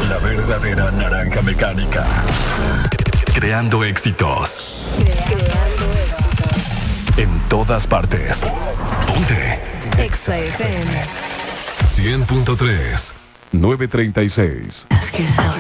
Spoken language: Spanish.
La verdadera naranja mecánica. Creando éxitos. En todas partes. Ponte. Exa FM. 100.3. 936. Ask yourself.